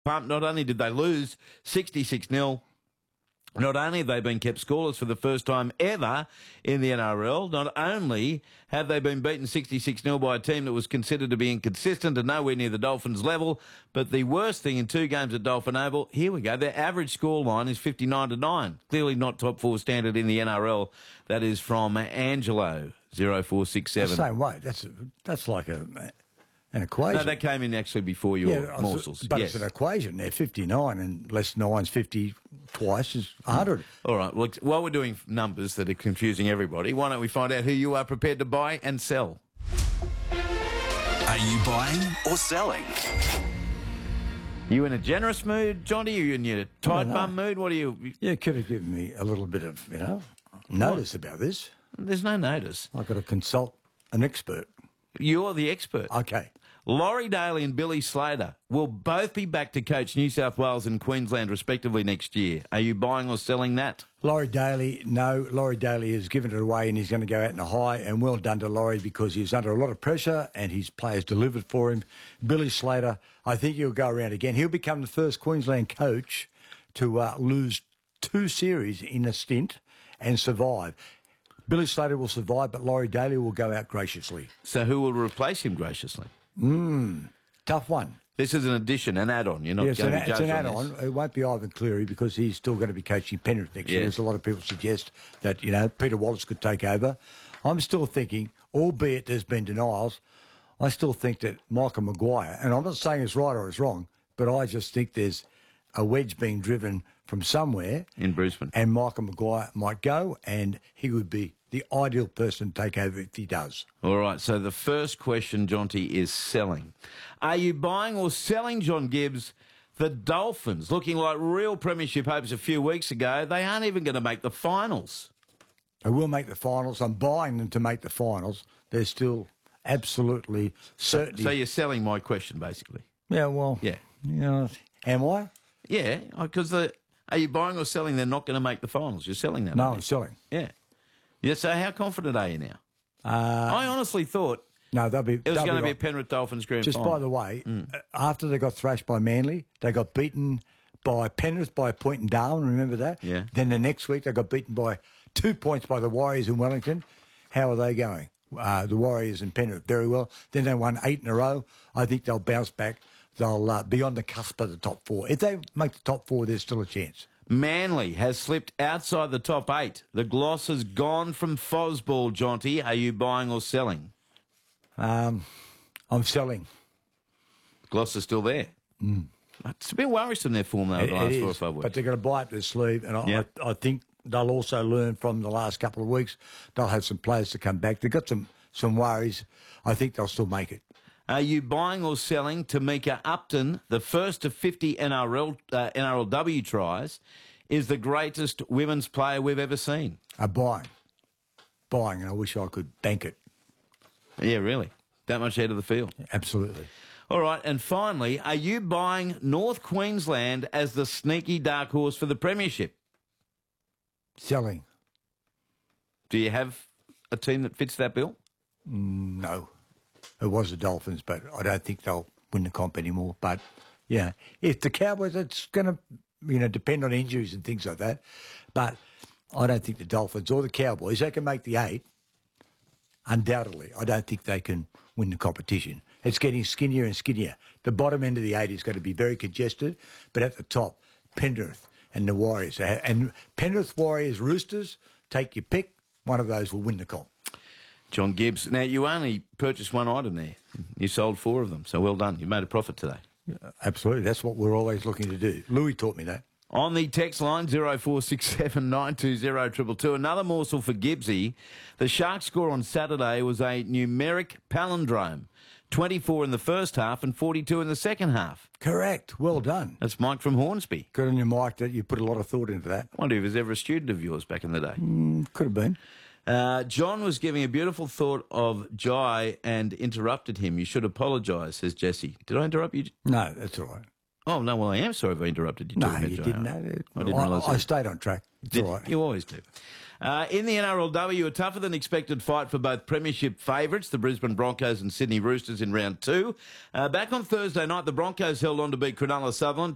pumped. Not only did they lose 66-0, not only have they been kept scoreless for the first time ever in the NRL, not only have they been beaten 66-0 by a team that was considered to be inconsistent and nowhere near the Dolphins' level, but the worst thing in 2 games at Dolphin Oval, here we go, their average scoreline is 59-9. Clearly not top 4 standard in the NRL. That is from Angelo, 0467. The same way. That's like an equation. No, that came in actually before your morsels. But yes. It's an equation. They're 59 and less 9's 50 twice is 100. All right. Well, while we're doing numbers that are confusing everybody, why don't we find out who you are prepared to buy and sell? Are you buying or selling? You in a generous mood, Johnny? Are you in your tight bum mood? What are you? You could have given me a little bit of, notice about this. There's no notice. I've got to consult an expert. You're the expert. Okay. Laurie Daly and Billy Slater will both be back to coach New South Wales and Queensland respectively next year. Are you buying or selling that? Laurie Daly, no. Laurie Daly has given it away and he's going to go out in a high, and well done to Laurie because he's under a lot of pressure and his players delivered for him. Billy Slater, I think he'll go around again. He'll become the first Queensland coach to lose 2 series in a stint and survive. Billy Slater will survive, but Laurie Daly will go out graciously. So who will replace him graciously? Tough one. This is an addition, an add-on. You're not going to be judged it's an on add-on. this. It won't be Ivan Cleary because he's still going to be coaching Penrith next year. Yes. There's a lot of people suggest that, Peter Wallace could take over. I'm still thinking, albeit there's been denials, I still think that Michael Maguire, and I'm not saying it's right or it's wrong, but I just think there's a wedge being driven from somewhere. In Brisbane. And Michael Maguire might go, and he would be the ideal person to take over if he does. All right, so the first question, Jonty, is selling. Are you buying or selling, John Gibbs? The Dolphins, looking like real premiership hopes a few weeks ago, they aren't even going to make the finals. They will make the finals. I'm buying them to make the finals. They're still absolutely certain. So you're selling my question, basically? Yeah, well... Yeah. Am I? Yeah, because are you buying or selling they're not going to make the finals? You're selling that. No, I'm selling. Yeah. Yeah, so how confident are you now? I honestly thought it was going to be a Penrith Dolphins grand final. Just by the way, after they got thrashed by Manly, they got beaten by Penrith by a point in Darwin, remember that? Yeah. Then the next week they got beaten by 2 points by the Warriors in Wellington. How are they going? The Warriors and Penrith, very well. Then they won 8 in a row. I think they'll bounce back. They'll be on the cusp of the top 4. If they make the top 4, there's still a chance. Manly has slipped outside the top 8. The gloss has gone from Fosball, Jonty. Are you buying or selling? I'm selling. Gloss is still there. It's a bit worrisome, their form, though, the last 4 or 5 weeks. But they're going to buy up their sleeve, and I think they'll also learn from the last couple of weeks. They'll have some players to come back. They've got some worries. I think they'll still make it. Are you buying or selling Tamika Upton, the first of 50 NRLW tries, is the greatest women's player we've ever seen? Buying, and I wish I could bank it. Yeah, really? That much out of the field? Absolutely. All right, and finally, are you buying North Queensland as the sneaky dark horse for the premiership? Selling. Do you have a team that fits that bill? No. It was the Dolphins, but I don't think they'll win the comp anymore. But, yeah, if the Cowboys, it's going to, depend on injuries and things like that. But I don't think the Dolphins or the Cowboys, they can make the 8, undoubtedly. I don't think they can win the competition. It's getting skinnier and skinnier. The bottom end of the 8 is going to be very congested, but at the top, Penrith and the Warriors. And Penrith, Warriors, Roosters, take your pick. One of those will win the comp. John Gibbs. Now, you only purchased one item there. You sold 4 of them, so well done. You made a profit today. Absolutely. That's what we're always looking to do. Louis taught me that. On the text line, 0467 920 222, another morsel for Gibbsy. The Sharks score on Saturday was a numeric palindrome. 24 in the first half and 42 in the second half. Correct. Well done. That's Mike from Hornsby. Good on your Mike that you put a lot of thought into that. I wonder if he was ever a student of yours back in the day. Could have been. John was giving a beautiful thought of Jai and interrupted him. You should apologise, says Jesse. Did I interrupt you? No, that's all right. Oh, no, well, I am sorry if I interrupted you. No, you didn't. I didn't realise I that. stayed on track. It's all right. You always do. In the NRLW, a tougher than expected fight for both premiership favourites, the Brisbane Broncos and Sydney Roosters in round 2. Back on Thursday night, the Broncos held on to beat Cronulla Sutherland